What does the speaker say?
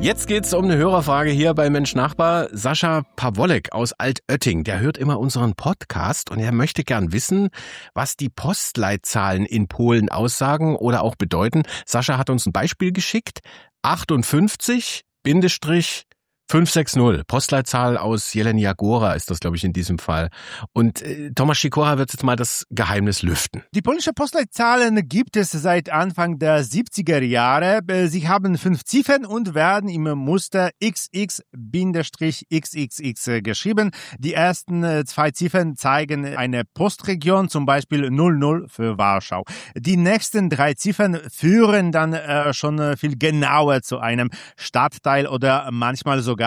Jetzt geht's um eine Hörerfrage hier bei Mensch Nachbar. Sascha Pawolek aus Altötting, der hört immer unseren Podcast und er möchte gern wissen, was die Postleitzahlen in Polen aussagen oder auch bedeuten. Sascha hat uns ein Beispiel geschickt. 58-560. Postleitzahl aus Jelenia Góra ist das, glaube ich, in diesem Fall. Und Tomasz Sikora wird jetzt mal das Geheimnis lüften. Die polnische Postleitzahlen gibt es seit Anfang der 70er Jahre. Sie haben 5 Ziffern und werden im Muster XX-XXX geschrieben. Die ersten 2 Ziffern zeigen eine Postregion, zum Beispiel 00 für Warschau. Die nächsten 3 Ziffern führen dann schon viel genauer zu einem Stadtteil oder manchmal sogar